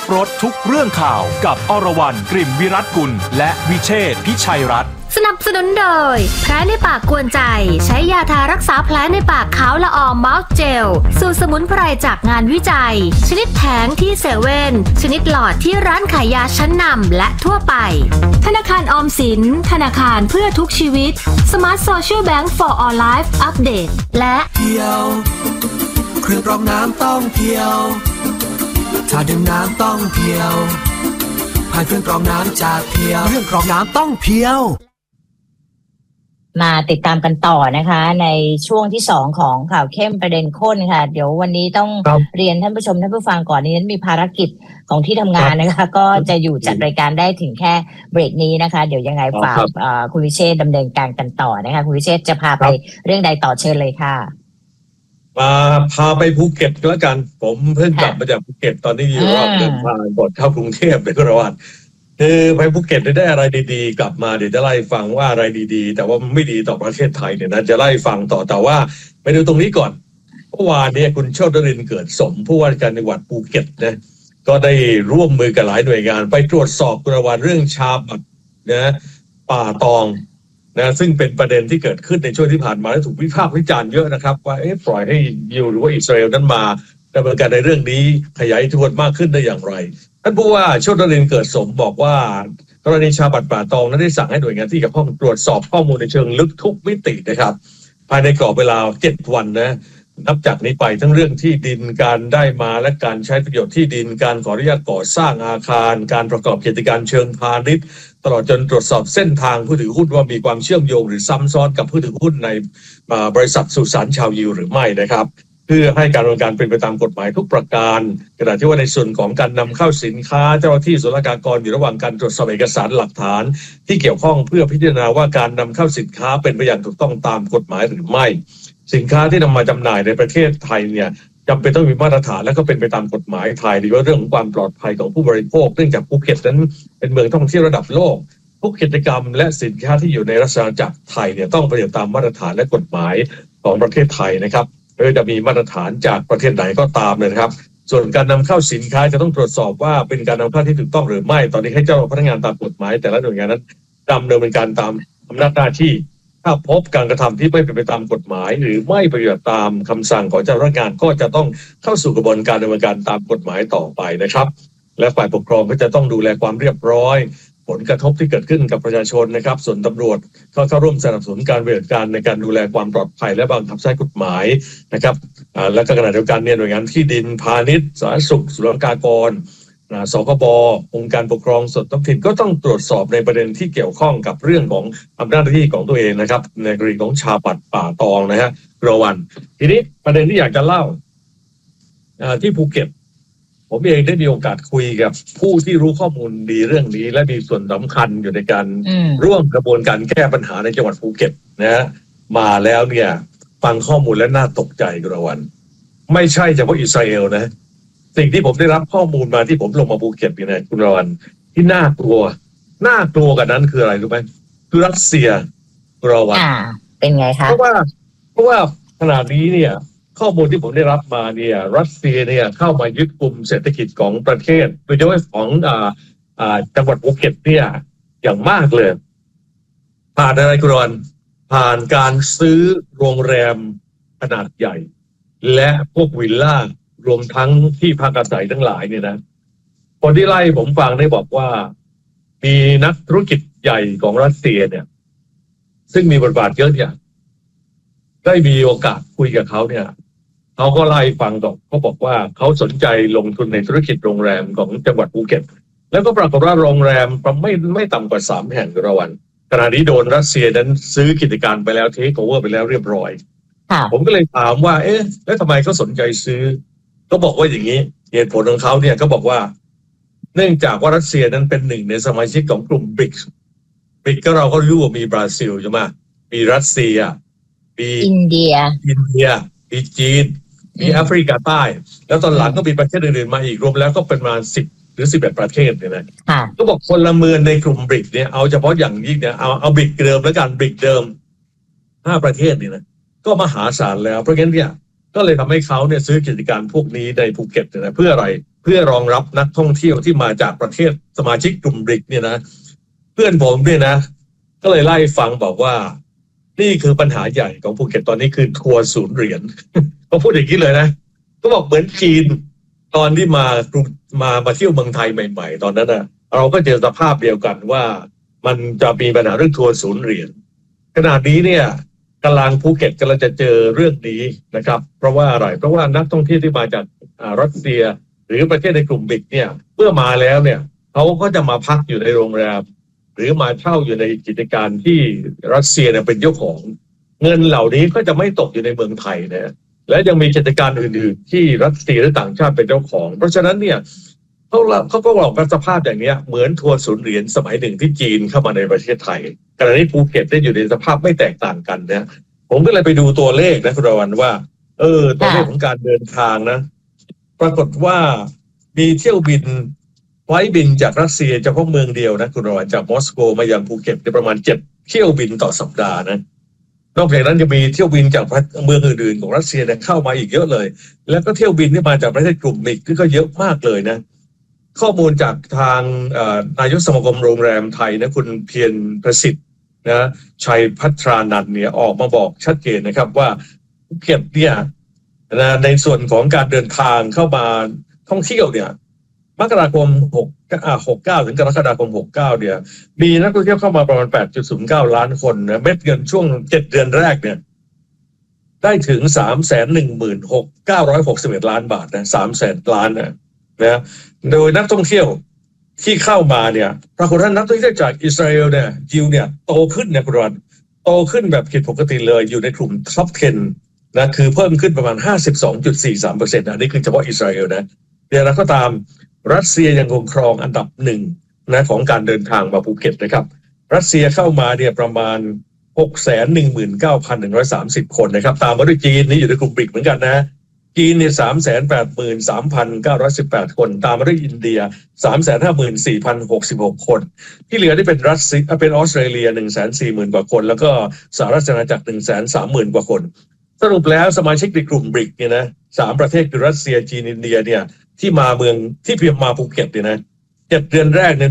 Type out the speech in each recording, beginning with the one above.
รถทุกเรื่องข่าวกับอรวรรณ กลิ่นวิรัตกุลและวิเชษฐ์ พิชัยรัตน์สนับสนุนโดยแผลในปากกวนใจใช้ยาทารักษาแผลในปากขาวละอองเมาส์เจลสูตรสมุนไพรจากงานวิจัยชนิดแผงที่เซเว่นชนิดหลอดที่ร้านขายยาชั้นนำและทั่วไปธนาคารออมสินธนาคารเพื่อทุกชีวิต Smart Social Bank for All Life Update และเพียวเครื่องกรองน้ำต้องเพียวถ้าดื่มน้ำต้องเพียวผ่านเครื่องกรองน้ำจากเพียวเครื่องกรองน้ำต้องเพียวมาติดตามกันต่อนะคะในช่วงที่2ของข่าวเข้มประเด็นข้นค่ะเดี๋ยววันนี้ต้องเรียนท่านผู้ชมท่านผู้ฟังก่อนนี้นั้นมีภารกิจของที่ทำงานนะคะก็จะอยู่จัดรายการได้ถึงแค่เบรกนี้นะคะเดี๋ยวยังไงฝากคุณวิเชษฐ์ดำเนินการกันต่อนะคะคุณวิเชษฐ์จะพาไปเรื่องใดต่อเชิญเลยค่ะมาพาไปภูเก็ตแล้วกันผมเพิ่งกลับมาจากภูเก็ตตอนนี้อยู่รอบเดินทางก่อนเข้ากรุงเทพเลยก็ระวังคือไปภูเก็ตได้อะไรดีๆกลับมาเดี๋ยวจะไล่ฟังว่าอะไรดีๆแต่ว่ามันไม่ดีต่อประเทศไทยเนี่ยนะจะไล่ฟังต่อแต่ว่าไปดูตรงนี้ก่อนเมื่อวานเนี่ยคุณโชติรินทร์เกิดสมผู้ว่าราชการจังหวัดภูเก็ตนะก็ได้ร่วมมือกับหลายหน่วยงานไปตรวจสอบกรณีเรื่องชาบัตนะป่าตองนะซึ่งเป็นประเด็นที่เกิดขึ้นในช่วงที่ผ่านมาและถูกวิพากษ์วิจารณ์เยอะนะครับว่าปล่อยให้ยิวหรือว่าอิสราเอลนั้นมาดำเนินการในเรื่องนี้ขยายอิทธิพลมากขึ้นได้อย่างไรท่านผู้ว่าโชติรินทร์เกิดสมบอกว่ากรณีชาบัตป่าตองนั้นได้สั่งให้หน่วยงานที่เกี่ยวข้องตรวจสอบข้อมูลในเชิงลึกทุกมิตินะครับภายในกรอบเวลา7 วันนะนับจากนี้ไปทั้งเรื่องที่ดินการได้มาและการใช้ประโยชน์ที่ดินการขออนุญาตก่อสร้างอาคารการประกอบกิจการเชิงพาณิชย์ตลอดจนตรวจสอบเส้นทางผู้ถือหุ้นว่ามีความเชื่อมโยงหรือซ้ำซ้อนกับผู้ถือหุ้นในบริษัทสุสานชาวยิวหรือไม่นะครับเพื่อให้การดำเนินการเป็นไปตามกฎหมายทุกประการขณะที่ว่าในส่วนของการนำเข้าสินค้าเจ้าหน้าที่ศุลกากรอยู่ระหว่างการตรวจสอบเอกสารหลักฐานที่เกี่ยวข้องเพื่อพิจารณาว่าการนำเข้าสินค้าเป็นไปอย่างถูกต้องตามกฎหมายหรือไม่สินค้าที่นำมาจำหน่ายในประเทศไทยเนี่ยจำเป็นต้องมีมาตรฐานและก็เป็นไปตามกฎหมายไทยโดยเฉพาะเรื่องของความปลอดภัยของผู้บริโภคเนื่องจากภูเก็ตนั้นเป็นเมืองท่องเที่ยวระดับโลกทุกกิจกรรมและสินค้าที่อยู่ในราชอาณาจักรไทยเนี่ยต้องปฏิบัติตามมาตรฐานและกฎหมายของประเทศไทยนะครับไม่ว่าจะมีมาตรฐานจากประเทศไหนก็ตามเลยนะครับส่วนการนำเข้าสินค้าจะต้องตรวจสอบว่าเป็นการนำเข้าที่ถูกต้องหรือไม่ตอนนี้ให้เจ้าพนักงานตามกฎหมายแต่ละหน่วยงานนั้นดำเนินการตามอำนาจหน้าที่ถ้าพบการกระทำที่ไม่เป็นไปตามกฎหมายหรือไม่ปฏิบัติตามคำสั่งของเจ้าพนักงานก็จะต้องเข้าสู่กระบวนการดำเนินการตามกฎหมายต่อไปนะครับและฝ่ายปกครองก็จะต้องดูแลความเรียบร้อยผลกระทบที่เกิดขึ้นกับประชาชนนะครับส่วนตำรวจก็เข้าร่วมสนับสนุนการปฏิบัติการในการดูแลความปลอดภัยและบังคับใช้กฎหมายนะครับและก็ขณะเดียวกันเนี่ยหน่วยงานที่ดินพาณิชย์สาธารณสุขศุลกากรสคบองค์การปกครองส่วนท้องถิ่นก็ต้องตรวจสอบในประเด็นที่เกี่ยวข้องกับเรื่องของอำนาจหน้าที่ของตัวเองนะครับในกรณีของชาบัตป่าตองนะฮะรวันทีนี้ประเด็นที่อยากจะเล่าที่ภูเก็ตผมเองได้มีโอกาสคุยกับผู้ที่รู้ข้อมูลดีเรื่องนี้และมีส่วนสำคัญอยู่ในการร่วมกระบวนการแก้ปัญหาในจังหวัดภูเก็ตนะฮะมาแล้วเนี่ยฟังข้อมูลและน่าตกใจกระวันไม่ใช่เฉพาะอิสราเอลนะสิ่งที่ผมได้รับข้อมูลมาที่ผมลงมาภูเก็ตเนี่ยนะคุณรวันที่น่ากลัวกันนั้นคืออะไรรู้ไหมคือรัสเซียกระวันเป็นไงคะเพราะว่าขณะนี้เนี่ยข้อมูลที่ผมได้รับมาเนี่ยรัสเซียเนี่ยเข้ามายึดกลุ่มเศรษฐกิจของประเทศโดยเฉพาะของจังหวัดภูเก็ตเนี่ยอย่างมากเลยผ่านอะไรกรอนผ่านการซื้อโรงแรมขนาดใหญ่และพวกวิลล่ารวมทั้งที่พักอาศัยทั้งหลายเนี่ยนะคนที่ไล่ผมฟังได้บอกว่ามีนักธุรกิจใหญ่ของรัสเซียเนี่ยซึ่งมีบทบาทเยอะเนี่ยได้มีโอกาสคุยกับเขาเนี่ยเขาก็ไล่ฟังต่อเขาบอกว่าเขาสนใจลงทุนในธุรกิจโรงแรมของจังหวัดภูเก็ตแล้วก็ปรากฏว่าโรงแรมไม่ต่ำกว่า3 แห่งระวันขณะนี้โดนรัสเซียนั้นซื้อกิจการไปแล้วเทคโอเวอร์ไปแล้วเรียบร้อยผมก็เลยถามว่าแล้วทำไมเขาสนใจซื้อก็บอกว่าอย่างนี้เหตุผลของเขาเนี่ยก็บอกว่าเนื่องจากว่ารัสเซียนั้นเป็นหนึ่งในสมาชิกของกลุ่มBRICSก็เราก็รู้ว่ามีบราซิลใช่ไหมมีรัสเซียมีอินเดียมีจีนมีแอฟริกาใต้แล้วตอนหลังก็มีประเทศอื่นๆมาอีกรวมแล้วก็เป็นมา10 หรือ11 ประเทศเนี่ยนะก็บอกพลเมืองในกลุ่มBRICSเนี่ยเอาเฉพาะอย่างยิ่งเนี่ยเอาBRICSเดิมแล้วกันBRICSเดิม5 ประเทศนี่นะก็มหาศาลแล้วเพราะงั้นเนี่ยก็เลยทำให้เขาเนี่ยซื้อกิจการพวกนี้ในภูเก็ตนะเพื่ออะไรเพื่อรองรับนักท่องเที่ยวที่มาจากประเทศสมาชิกกลุ่มBRICSเนี่ยนะเพื่อนผมเนี่ยนะก็เลยไล่ฟังบอกว่านี่คือปัญหาใหญ่ของภูเก็ตตอนนี้คือทัวร์ศูนย์เหรียญ เขาพูดอย่างนี้เลยนะก็บอกเหมือนจีนตอนที่มาเที่ยวเมืองไทยใหม่ๆตอนนั้นนะเราก็เจอสภาพเดียวกันว่ามันจะมีปัญหาเรื่องทัวร์ศูนย์เหรียญขณะนี้เนี่ยกำลังภูเก็ตกำลังจะเจอเรื่องนี้นะครับเพราะว่าอะไรเพราะว่านักท่องเที่ยวที่มาจากรัสเซียหรือประเทศในกลุ่มBRICSเนี่ยเมื่อมาแล้วเนี่ยเขาก็จะมาพักอยู่ในโรงแรมหรือมาเช่าอยู่ในกิจการที่รัสเซียเนี่ยเป็นเจ้าของเงินเหล่านี้ก็จะไม่ตกอยู่ในเมืองไทยนะและยังมีกิจการอื่นๆที่รัสเซียหรือต่างชาติเป็นเจ้าของเพราะฉะนั้นเนี่ยเขาก็บอกว่าสภาพอย่างนี้เหมือนทัวร์ศูนย์เหรียญสมัยหนึ่งที่จีนเข้ามาในประเทศไทยขณะนี้ภูเก็ตได้อยู่ในสภาพไม่แตกต่างกันนะผมก็เลยไปดูตัวเลขนะคุณรวันว่าตัวเลขของการเดินทางนะปรากฏว่ามีเที่ยวบินไฟล์บินจากรัสเซียเฉพาะเมืองเดียวนะคุณรวันจากมอสโกมายังภูเก็ตประมาณ7เที่ยวบินต่อสัปดาห์นะนอกจากนั้นจะมีเที่ยวบินจากเมืองอื่นๆของรัสเซียเข้ามาอีกเยอะเลยแล้วก็เที่ยวบินที่มาจากประเทศกลุ่มBRICSก็เยอะมากเลยนะข้อมูลจากทางนายกสมาคมโรงแรมไทยนะคุณเพียรประสิทธิ์นะชัยพัฒรานันท์เนี่ยออกมาบอกชัดเจนนะครับว่าภูเก็ตเนี่ยในส่วนของการเดินทางเข้ามาท่องเที่ยวเนี่ยมกราคม69ถึงกรกฎาคม69เนี่ยมีนักท่องเที่ยวเข้ามาประมาณ 8.09 ล้านคนนะเม็ดเงินช่วง7เดือนแรกเนี่ยได้ถึง 316,961 ล้านบาทนะ300,000 ล้านนะโดยนักท่องเที่ยวที่เข้ามาเนี่ยปรากฏว่านักท่องเที่ยวจากอิสราเอลเนี่ยยิวเนี่ยโตขึ้นเนี่ยคุณรันโตขึ้นแบบผิดปกติเลยอยู่ในกลุ่มท็อป 10นะคือเพิ่มขึ้นประมาณ 52.43% นะนี่คือเฉพาะอิสราเอลนะเดี๋ยวเราก็ตามรัสเซียยังคงครองอันดับหนึ่งนะของการเดินทางมาภูเก็ตนะครับรัสเซียเข้ามาเนี่ยประมาณ 619,130 คนนะครับตามมาด้วยจีนนี่อยู่ในกลุ่มBRICSเหมือนกันนะจีนเนี่ย 383,918 คนตามมาด้วยอินเดีย 354,066 คนที่เหลือที่เป็นรัสเซียเป็นออสเตรเลีย 140,000 กว่าคนแล้วก็สหราชอาณาจักร 130,000 กว่าคนสรุปแล้วสมาชิกในกลุ่มBRICSเนี่ยนะ3ประเทศคือรัสเซียจีนอินเดียเนี่ยที่มาเมืองที่เพียงมาภูเก็ตเนี่ยนะ7เดือนแรกเนี่ย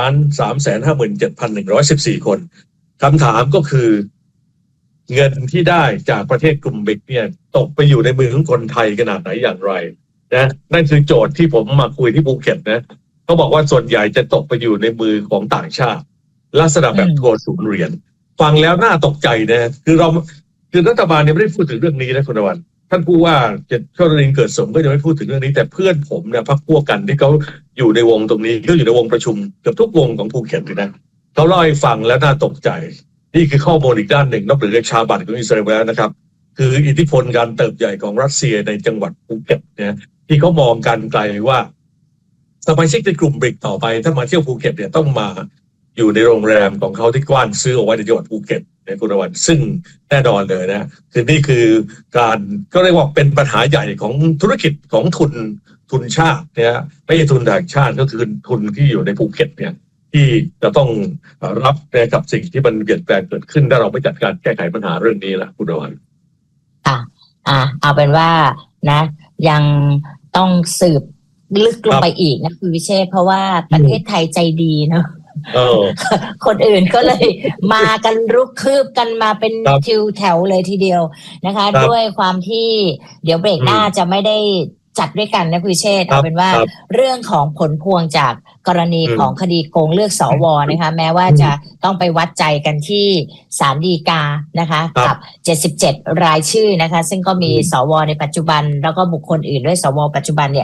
1,357,114 คนคำถามก็คือเงินที่ได้จากประเทศกลุ่มBRICSเนี่ยตกไปอยู่ในมือของคนไทยขนาดไหนอย่างไรนะนั่นคือโจทย์ที่ผมมาคุยที่ภูเก็ตนะเขาบอกว่าส่วนใหญ่จะตกไปอยู่ในมือของต่างชาติลักษณะแบบทัวร์ศูนย์เหรียญฟังแล้วน่าตกใจนะคือรัฐบาลเนี่ยไม่ได้พูดถึงเรื่องนี้นะคุณวันท่านผู้ว่าชลรินทร์เกิดสมก็ยังไม่พูดถึงเรื่องนี้แต่เพื่อนผมเนี่ยพรรคพวกกันที่เขาอยู่ในวงตรงนี้ก็อยู่ในวงประชุมเกือบทุกวงของภูเก็ตเลยนะเขาเล่าให้ฟังแล้วน่าตกใจนี่คือข้อมูลอีกด้านหนึ่งนอกจากชาบัตของอิสราเอลแล้วนะครับคืออิทธิพลการเติบใหญ่ของรัสเซียในจังหวัดภูเก็ตเนี่ยที่เขามองกันไกลว่าสมาชิกในกลุ่มBRICSต่อไปถ้ามาเที่ยวภูเก็ตเนี่ยต้องมาอยู่ในโรงแรมของเขาที่กว้านซื้อเอาไว้ในจังหวัดภูเก็ตในคุณวันซึ่งแน่นอนเลยนะคือนี่คือการก็เรียกว่าเป็นปัญหาใหญ่ของธุรกิจของทุนชาติเนี่ยไม่ใช่ทุนต่างชาติก็คือทุนที่อยู่ในภูเก็ตเนี่ยที่จะต้องรับกับสิ่งที่มันเปลี่ยนแปลงเกิดขึ้นถ้าเราไม่จัดการแก้ไขปัญหาเรื่องนี้ล่ะคุณรวันเอาเป็นว่านะยังต้องสืบลึกลงไปอีกนะคุณวิเชษเพราะว่าประเทศไทยใจดีเนาะคนอื่นก็เลยมากันรุกคืบกันมาเป็นทิวแถวเลยทีเดียวนะคะด้วยความที่เดี๋ยวเบรกหน้าจะไม่ได้จัดด้วยกันนะคุณวิเชษเอาเป็นว่าเรื่องของผลพวงจากกรณีของคดีโกงเลือกสวนะคะแม้ว่าจะต้องไปวัดใจกันที่ศาลฎีกานะคะกับ77รายชื่อนะคะซึ่งก็มีสวในปัจจุบันแล้วก็บุคคลอื่นด้วยสวปัจจุบันเนี่ย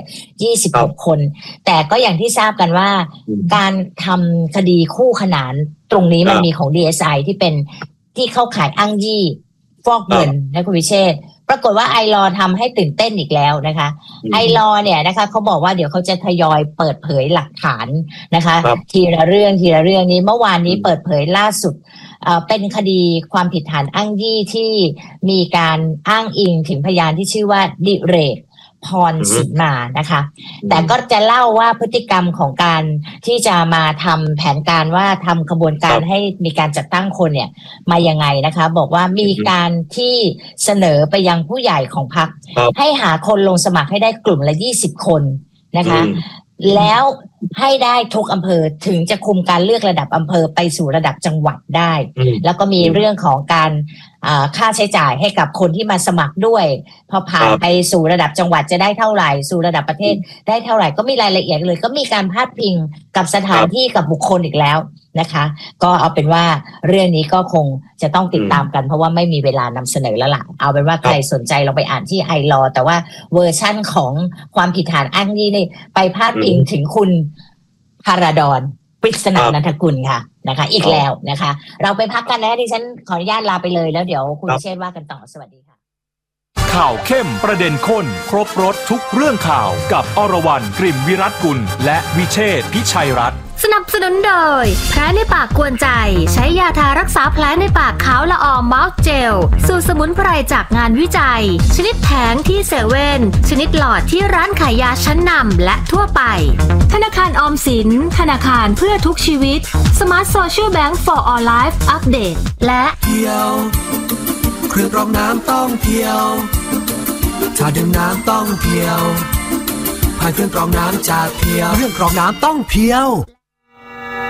26คนแต่ก็อย่างที่ทราบกันว่าการทำคดีคู่ขนานตรงนี้มันมีของ DSI ที่เป็นที่เข้าข่ายอ้างยี่ฟอกเงินนะคุณวิเชษปรากฏว่าไอลอทำให้ตื่นเต้นอีกแล้วนะคะไอลอเนี่ยนะคะเขาบอกว่าเดี๋ยวเขาจะทยอยเปิดเผยหลักฐานนะคะทีละเรื่องนี้เมื่อวานนี้เปิดเผยล่าสุดเป็นคดีความผิดฐานอ้างยี่ที่มีการอ้างอิงถึงพยานที่ชื่อว่าดิเรกพรศรีมานะคะแต่ก็จะเล่าว่าพฤติกรรมของการที่จะมาทำแผนการว่าทำขบวนการให้มีการจัดตั้งคนเนี่ยมายังไงนะคะบอกว่ามีการที่เสนอไปยังผู้ใหญ่ของพรรคให้หาคนลงสมัครให้ได้กลุ่มละ20คนนะคะแล้วให้ได้ทุกอำเภอถึงจะคุมการเลือกระดับอำเภอไปสู่ระดับจังหวัดได้แล้วก็มีเรื่องของการค่าใช้จ่ายให้กับคนที่มาสมัครด้วยพอผ่านไปสู่ระดับจังหวัดจะได้เท่าไหร่สู่ระดับประเทศได้เท่าไหร่ก็มีรายละเอียดเลยก็มีการพาดพิงกับสถานที่กับบุคคลอีกแล้วนะคะก็เอาเป็นว่าเรื่องนี้ก็คงจะต้องติดตามกันเพราะว่าไม่มีเวลานำเสนอแล้วล่ะเอาเป็นว่าใครสนใจลองไปอ่านที่ไอลอแต่ว่าเวอร์ชั่นของความผิดฐานอ้างยี่นี่ไปพาดพิงถึงคุณพาราดอนปริศนานันทกุลค่ะนะคะอีกแล้วนะคะเราไปพักกันแล้วดิฉันขออนุญาตลาไปเลยแล้วเดี๋ยวคุณเชษฐ์ว่ากันต่อสวัสดีค่ะข่าวเข้มประเด็นข้นครบรสทุกเรื่องข่าวกับอรวรรณ กลิ่นวิรัตกุลและวิเชษฐ์ พิชัยรัตน์สนับสนุนโดยแผลในปากกวนใจใช้ยาทารักษาแผลในปากขาวละอองมาสเจลสูตรสมุนไพรจากงานวิจัยชนิดแผงที่เซเว่นชนิดหลอดที่ร้านขายยาชั้นนำและทั่วไปธนาคารออมสินธนาคารเพื่อทุกชีวิต Smart Social Bank for All Life Update และเพียวเครื่องกรองน้ำต้องเพียวถ้าดื่มน้ำต้องเพียวผ่านเครื่องกรองน้ำจากเพียวเครื่องกรองน้ำต้องเพียว